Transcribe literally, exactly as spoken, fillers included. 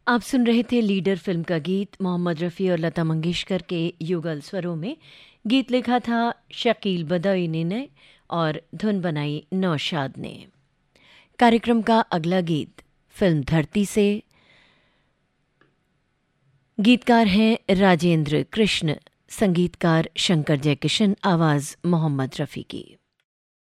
आप सुन रहे थे लीडर फिल्म का गीत मोहम्मद रफ़ी और लता मंगेशकर के युगल स्वरों में। गीत लिखा था शकील बदायूनी ने और धुन बनाई नौशाद ने। कार्यक्रम का अगला गीत फिल्म धरती से। गीतकार हैं राजेंद्र कृष्ण, संगीतकार शंकर जयकिशन, आवाज़ मोहम्मद रफ़ी की।